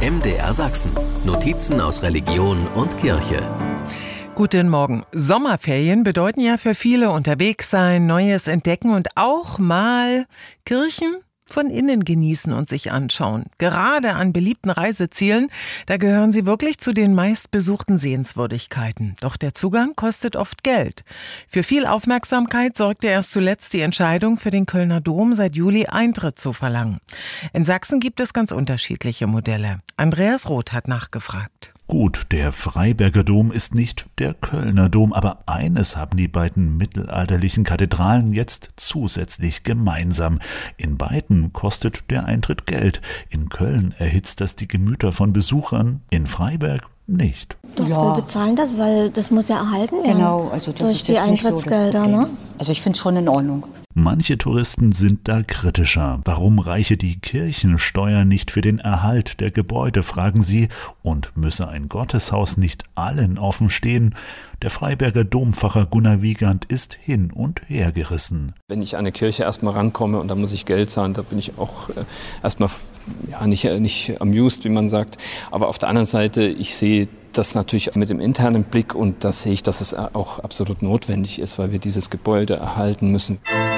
MDR Sachsen. Notizen aus Religion und Kirche. Guten Morgen. Sommerferien bedeuten ja für viele unterwegs sein, Neues entdecken und auch mal Kirchen von innen genießen und sich anschauen. Gerade an beliebten Reisezielen, da gehören sie wirklich zu den meistbesuchten Sehenswürdigkeiten. Doch der Zugang kostet oft Geld. Für viel Aufmerksamkeit sorgte erst zuletzt die Entscheidung, für den Kölner Dom seit Juli Eintritt zu verlangen. In Sachsen gibt es ganz unterschiedliche Modelle. Andreas Roth hat nachgefragt. Gut, der Freiberger Dom ist nicht der Kölner Dom, aber eines haben die beiden mittelalterlichen Kathedralen jetzt zusätzlich gemeinsam. In beiden kostet der Eintritt Geld. In Köln erhitzt das die Gemüter von Besuchern, in Freiberg nicht. Doch, wir bezahlen das, weil das muss ja erhalten werden. Genau, also das durch ist die jetzt nicht Eintrittsgelder, so ne? Also ich finde es schon in Ordnung. Manche Touristen sind da kritischer. Warum reiche die Kirchensteuer nicht für den Erhalt der Gebäude, fragen sie, und müsse ein Gotteshaus nicht allen offen stehen? Der Freiberger Dompfarrer Gunnar Wiegand ist hin und her gerissen. Wenn ich an eine Kirche erstmal rankomme und da muss ich Geld zahlen, da bin ich auch erstmal nicht amused, wie man sagt. Aber auf der anderen Seite, ich sehe das natürlich mit dem internen Blick und da sehe ich, dass es auch absolut notwendig ist, weil wir dieses Gebäude erhalten müssen.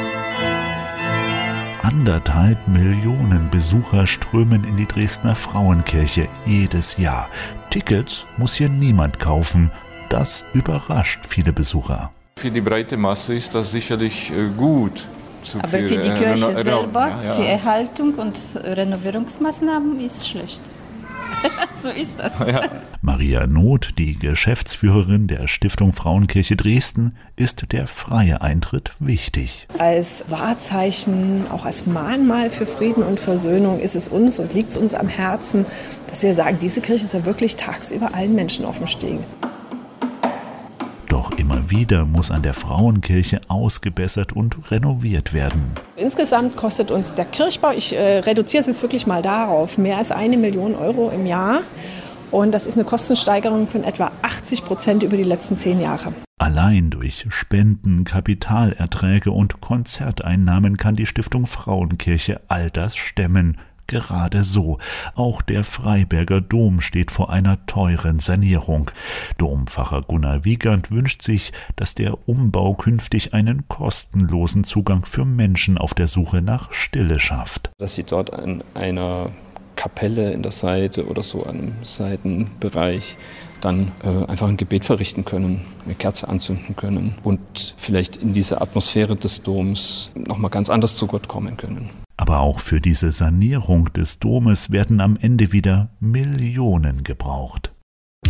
1,5 Millionen Besucher strömen in die Dresdner Frauenkirche jedes Jahr. Tickets muss hier niemand kaufen. Das überrascht viele Besucher. Für die breite Masse ist das sicherlich gut. Aber für die Kirche selber, für Erhaltung und Renovierungsmaßnahmen ist schlecht. So ist das. Ja. Maria Noth, die Geschäftsführerin der Stiftung Frauenkirche Dresden, ist der freie Eintritt wichtig. Als Wahrzeichen, auch als Mahnmal für Frieden und Versöhnung ist es uns und liegt es uns am Herzen, dass wir sagen, diese Kirche soll wirklich tagsüber allen Menschen offen stehen. Doch immer wieder muss an der Frauenkirche ausgebessert und renoviert werden. Insgesamt kostet uns der Kirchbau, ich reduziere es jetzt wirklich mal darauf, mehr als 1 Million Euro im Jahr. Und das ist eine Kostensteigerung von etwa 80% über die letzten 10 Jahre. Allein durch Spenden, Kapitalerträge und Konzerteinnahmen kann die Stiftung Frauenkirche all das stemmen. Gerade so. Auch der Freiberger Dom steht vor einer teuren Sanierung. Dompfarrer Gunnar Wiegand wünscht sich, dass der Umbau künftig einen kostenlosen Zugang für Menschen auf der Suche nach Stille schafft. Dass sie dort an einer Kapelle in der Seite oder so einem Seitenbereich dann einfach ein Gebet verrichten können, eine Kerze anzünden können und vielleicht in dieser Atmosphäre des Doms nochmal ganz anders zu Gott kommen können. Aber auch für diese Sanierung des Domes werden am Ende wieder Millionen gebraucht.